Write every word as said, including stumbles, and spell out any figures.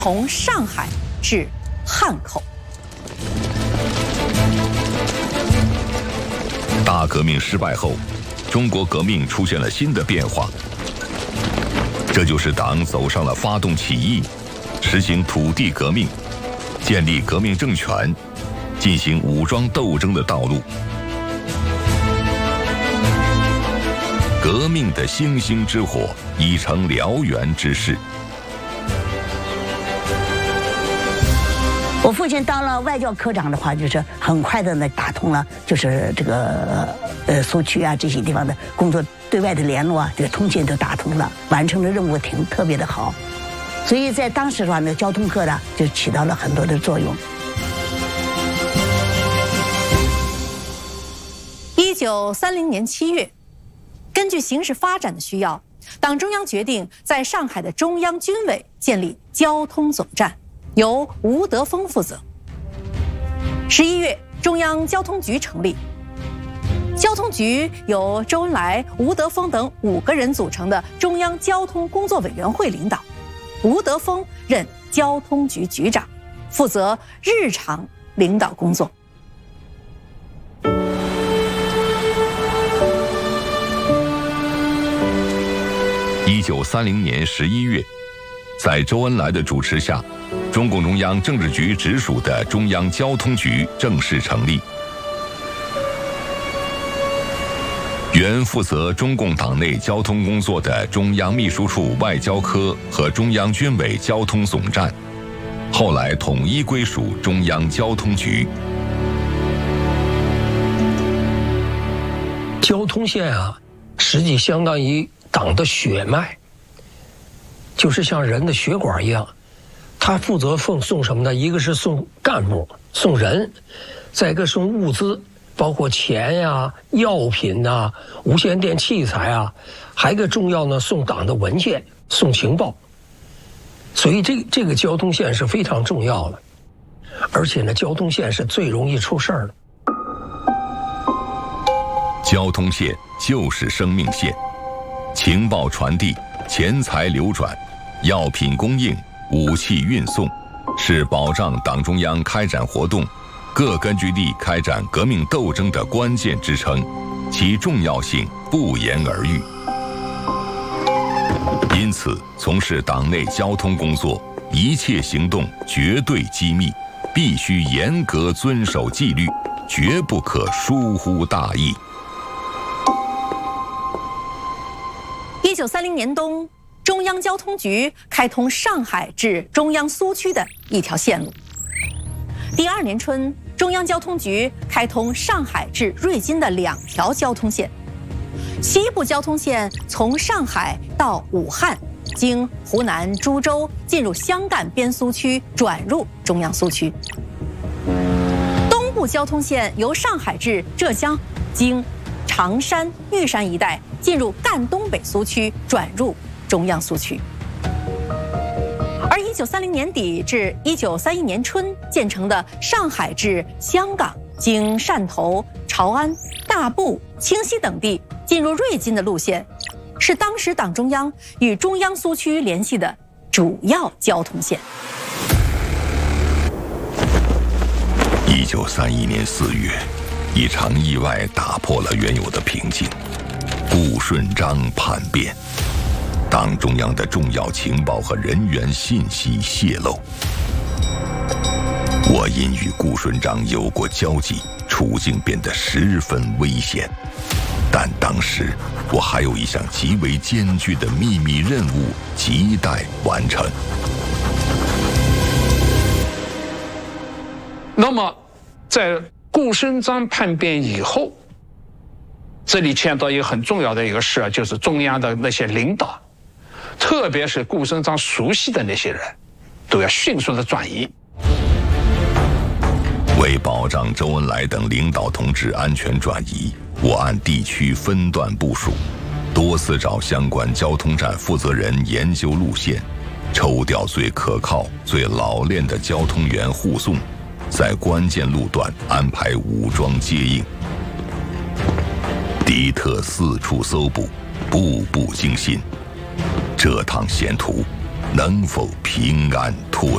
从上海至汉口。 大革命失败后，中国革命出现了新的变化，这就是党走上了发动起义、实行土地革命、建立革命政权、进行武装斗争的道路。革命的星星之火已成燎原之势。 我父亲当了外交科长的话，就是很快的呢打通了，就是这个呃苏区啊这些地方的工作对外的联络啊，这个通信都打通了，完成的任务挺特别的好。所以在当时的话呢，交通课呢就起到了很多的作用。 一九三零年七月，根据形势发展的需要，党中央决定在上海的中央军委建立交通总站，由吴德峰负责。十一月，中央交通局成立。交通局由周恩来、吴德峰等五个人组成的中央交通工作委员会领导，吴德峰任交通局局长，负责日常领导工作。 一九三零年十一月，在周恩来的主持下，中共中央政治局直属的中央交通局正式成立。原负责中共党内交通工作的中央秘书处外交科和中央军委交通总站，后来统一归属中央交通局。 交通线啊，实际相当于党的血脉，就是像人的血管一样，他负责送送什么呢？一个是送干部、送人，再一个送物资，包括钱呀、啊、药品呐、啊、无线电器材啊，还有一个重要呢，送党的文件、送情报。所以这这个交通线是非常重要的，而且呢，交通线是最容易出事儿的。 交通线就是生命线。情报传递、钱财流转、药品供应、武器运送，是保障党中央开展活动、各根据地开展革命斗争的关键支撑，其重要性不言而喻。因此，从事党内交通工作，一切行动绝对机密，必须严格遵守纪律，绝不可疏忽大意。 一九三零年冬，中央交通局开通上海至中央苏区的一条线路。第二年春，中央交通局开通上海至瑞金的两条交通线。西部交通线从上海到武汉，经湖南株洲进入湘赣边苏区，转入中央苏区。东部交通线由上海至浙江，经常山、玉山一带进入赣东北苏区，转入中央苏区。而一九三零年底至一九三一年春建成的上海至香港，经汕头、潮安、大埔、清溪等地进入瑞金的路线，是当时党中央与中央苏区联系的主要交通线。 一九三一年四月，一场意外打破了原有的平静。顾顺章叛变，党中央的重要情报和人员信息泄露。我因与顾顺章有过交集，处境变得十分危险。但当时我还有一项极为艰巨的秘密任务亟待完成。 那么，在顾顺章叛变以后，这里牵到一个很重要的一个事，就是中央的那些领导，特别是顾顺章熟悉的那些人，都要迅速的转移。 为保障周恩来等领导同志安全转移，我按地区分段部署，多次找相关交通站负责人研究路线，抽调最可靠、最老练的交通员护送，在关键路段安排武装接应。敌特四处搜捕，步步惊心。这趟险途能否平安脱